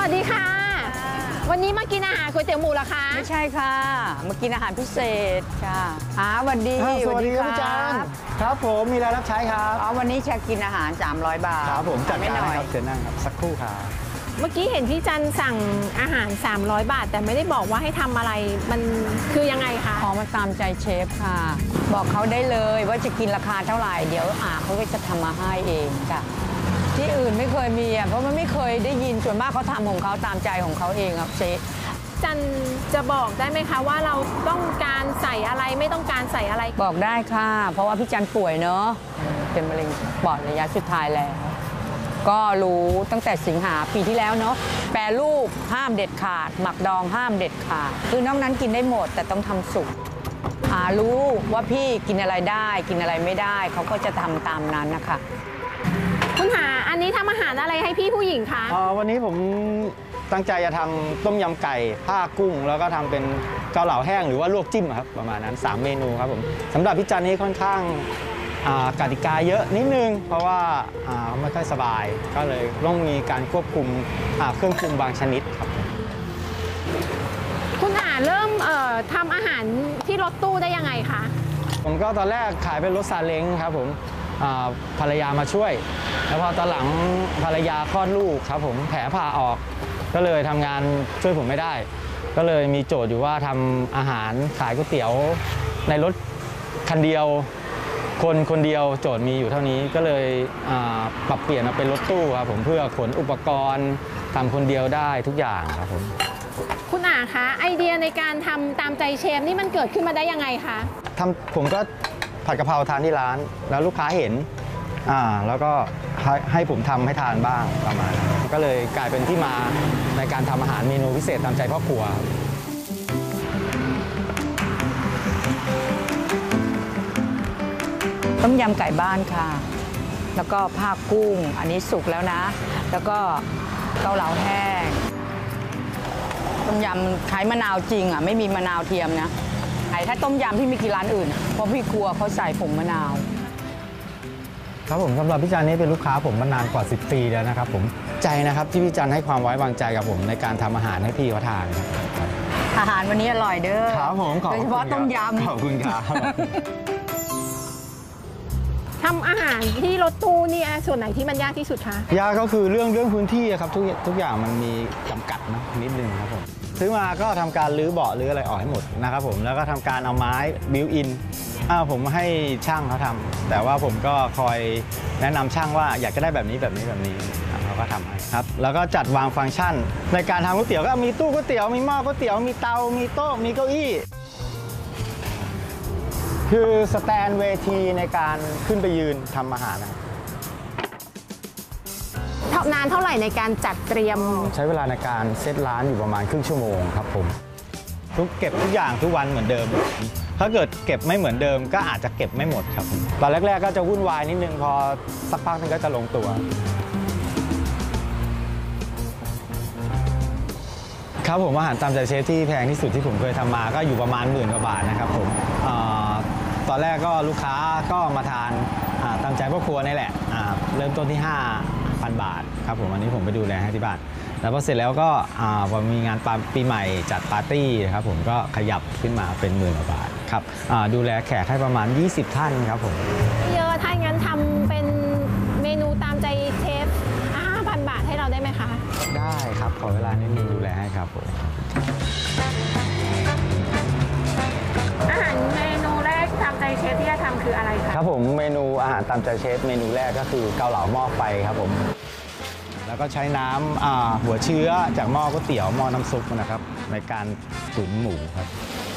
วัสดีค่ะวันนี้มากินอาหารก๋วยเตี๋ยวหมูเหรอคะไม่ใช่ค่ะมากินอาหารพิเศษค่ะสวัสดีสวัสดีครับพี่จันครับผมมีอะไรรับใช้ครับวันนี้จะกินอาหาร300 บาทครับผมจัดการครับเชิญนั่งครับสักครู่ครับเมื่อกี้เห็นพี่จันสั่งอาหาร300 บาทแต่ไม่ได้บอกว่าให้ทำอะไรมันคือยังไงคะมาตามใจเชฟค่ะบอกเขาได้เลยว่าจะกินราคาเท่าไหร่เดี๋ยวเขาก็จะทำมาให้เองค่ะที่อื่นไม่เคยมีเพราะมันไม่เคยได้ยินส่วนมากเขาทำของเขาตามใจของเขาเองครับเชฟจันจะบอกได้ไหมคะว่าเราต้องการใส่อะไรไม่ต้องการใส่อะไรบอกได้ค่ะเพราะว่าพี่จันป่วยเนอะเป็นมะเร็งปอดระยะสุดท้ายแล้วก็รู้ตั้งแต่สิงหาปีที่แล้วเนาะแปรรูปห้ามเด็ดขาดหมักดองห้ามเด็ดขาดคือนอกนั้นกินได้หมดแต่ต้องทำสุกรู้ว่าพี่กินอะไรได้กินอะไรไม่ได้เขาก็จะทำตามนั้นนะคะคุณหาอันนี้ทำอาหารอะไรให้พี่ผู้หญิงคะวันนี้ผมตั้งใจจะทำต้มยำไก่ผ้ากุ้งแล้วก็ทำเป็นเกาเหลาแห้งหรือว่าลวกจิ้มครับประมาณนั้น3เมนูครับผมสำหรับพี่จันนี้ค่อนข้างกติกาเยอะนิดนึงเพราะว่าไม่ค่อยสบายก็เลยต้องมีการควบคุมเครื่องปรุงบางชนิดครับคุณหาเริ่มทำอาหารที่รถตู้ได้ยังไงคะผมก็ตอนแรกขายเป็นรถซาเล้งครับผมภรรยามาช่วยแล้วพอตอนหลังภรรยาคลอดลูกครับผมแผลผ่าออกก็เลยทำงานช่วยผมไม่ได้ก็เลยมีโจทย์อยู่ว่าทำอาหารขายก๋วยเตี๋ยวในรถคันเดียวคนเดียวโจทย์มีอยู่เท่านี้ก็เลยปรับเปลี่ยนมาเป็นรถตู้ครับผมเพื่อขนอุปกรณ์ทำคนเดียวได้ทุกอย่างครับผมคุณอาคะไอเดียในการทำตามใจเชฟนี่มันเกิดขึ้นมาได้ยังไงคะผมก็ผัดกะเพราทานที่ร้านแล้วลูกค้าเห็นแล้วก็ให้ผมทำให้ทานบ้างประมาณนั้นก็เลยกลายเป็นที่มาในการทำอาหารเมนูพิเศษตามใจพ่อครัวต้มยำไก่บ้านค่ะแล้วก็ผ้ากุ้งอันนี้สุกแล้วนะแล้วก็เกาเหลาแห้งต้มยำใช้มะนาวจริงไม่มีมะนาวเทียมนะถ้าต้มยำพี่ไม่กินร้านอื่นเพราะพี่กลัวเขาใส่ผงมะนาวครับผมสำหรับพี่จันนี่เป็นลูกค้าผมมานานกว่า10 ปีแล้วนะครับผมใจนะครับที่พี่จันให้ความไว้วางใจกับผมในการทำอาหารให้พี่เขาทานครับอาหารวันนี้อร่อยเด้อครับผมโดยเฉพาะต้มยำขอบคุณครับทำอาหารที่รถตู้นี่ส่วนไหนที่มันยากที่สุดคะยากก็คือเรื่องพื้นที่ครับทุกอย่างมันมีจำกัดนะนิดนึงครับผมซื้อมาก็ทำการรื้อเบาะรื้ออะไรออกให้หมดนะครับผมแล้วก็ทำการเอาไม้บิวอินผมให้ช่างเขาทำแต่ว่าผมก็คอยแนะนำช่างว่าอยากจะได้แบบนี้เขาก็ทำให้ครับแล้วก็จัดวางฟังก์ชันในการทำก๋วยเตี๋ยวก็มีตู้ก๋วยเตี๋ยวมีหม้อก๋วยเตี๋ยวมีเตามีโต๊ะมีเก้าอี้คือสแตนเวทีในการขึ้นไปยืนทำอาหารนานเท่าไหร่ในการจัดเตรียมใช้เวลาในการเซตร้านอยู่ประมาณครึ่งชั่วโมงครับผมเก็บทุกอย่างทุกวันเหมือนเดิมถ้าเกิดเก็บไม่เหมือนเดิมก็อาจจะเก็บไม่หมดครับตอนแรกๆก็จะวุ่นวายนิดนึงพอสักพักนึงก็จะลงตัวครับผมอาหารตามใจเชฟที่แพงที่สุดที่ผมเคยทำมาก็อยู่ประมาณ10,000 กว่าบาทนะครับผมตอนแรกก็ลูกค้าก็มาทานตามใจพ่อครัวนี่แหละเริ่มต้นที่5,000 บาทครับผมอันนี้ผมไปดูแลให้ที่บ้านแล้วพอเสร็จแล้วก็พอมีงานปีใหม่จัดปาร์ตี้ครับผมก็ขยับขึ้นมาเป็น10,000 กว่าบาทครับดูแลแขกให้ประมาณ20 ท่านครับผมเยอะถ้างั้นทำเป็นเมนูตามใจเชฟ5,000 บาทให้เราได้ไหมคะได้ครับขอเวลานิดนึงดูแลให้ครับผมอาหารเมนูแรกตามใจเชฟที่จะทำคืออะไรคะครับผมเมนูอาหารตามใจเชฟเมนูแรกก็คือเกาเหลาหม้อไฟครับผมแล้วก็ใช้น้ำหัวเชื้อจากหม้อก๋วยเตี๋ยวหม้อน้ำซุปนะครับในการตุ๋นหมูครับ